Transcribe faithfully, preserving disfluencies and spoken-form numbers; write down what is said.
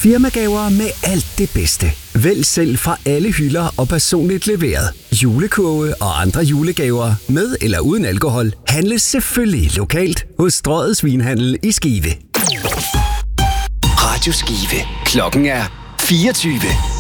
Firmagaver med alt det bedste. Vælg selv fra alle hylder og personligt leveret. Julekurve og andre julegaver med eller uden alkohol handles selvfølgelig lokalt hos Strøget Svinhandel i Skive. Radio Skive. Klokken er fireogtyve.